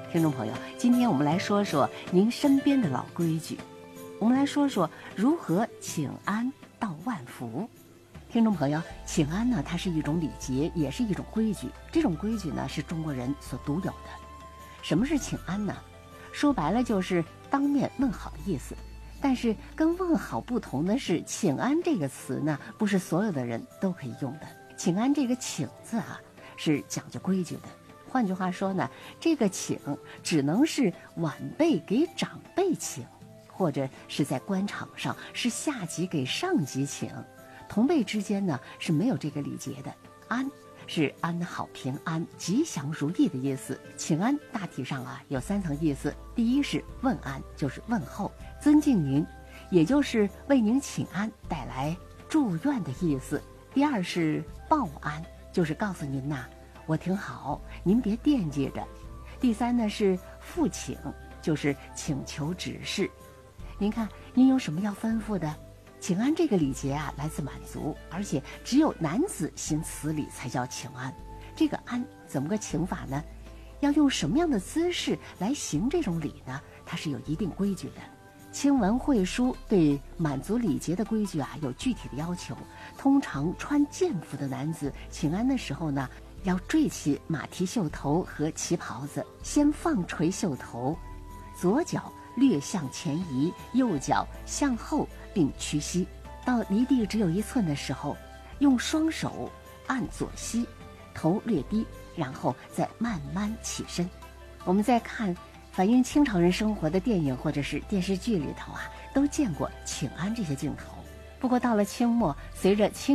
听众朋友，今天我们来说说您身边的老规矩，我们来说说如何请安道万福。听众朋友，请安呢，它是一种礼节，也是一种规矩。这种规矩呢，是中国人所独有的。什么是请安呢？说白了就是当面问好的意思。但是跟问好不同的是，请安这个词呢，不是所有的人都可以用的。请安这个请字啊，是讲究规矩的。换句话说呢，这个请只能是晚辈给长辈请，或者是在官场上是下级给上级请。同辈之间呢是没有这个礼节的。安是安好平安、吉祥如意的意思。请安大体上啊有3层意思。第一是问安，就是问候、尊敬您，也就是为您请安带来祝愿的意思。第二是报安，就是告诉您呐，我挺好，您别惦记着。第三呢是复请，就是请求指示。您看，您有什么要吩咐的？请安这个礼节啊，来自满族，而且只有男子行此礼才叫请安。这个安怎么个请法呢？要用什么样的姿势来行这种礼呢？它是有一定规矩的。清文会书对满族礼节的规矩啊有具体的要求。通常穿剑服的男子请安的时候呢，要坠起马蹄袖头和旗袍子，先放垂袖头，左脚略向前移，右脚向后并屈膝，到离地只有1寸的时候，用双手按左膝，头略低，然后再慢慢起身。我们再看反映清朝人生活的电影或者是电视剧里头啊，都见过请安这些镜头。不过到了清末，随着清